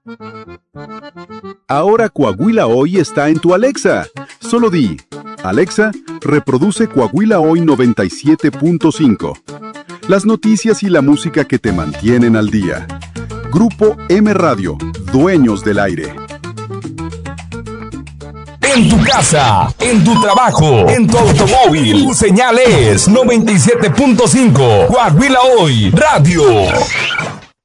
Ahora Coahuila Hoy está en tu Alexa. Solo di, Alexa, reproduce Coahuila Hoy 97.5. Las noticias y la música que te mantienen al día. Grupo M Radio, dueños del aire. En tu casa, en tu trabajo, en tu automóvil, tu señal es 97.5. Coahuila Hoy Radio.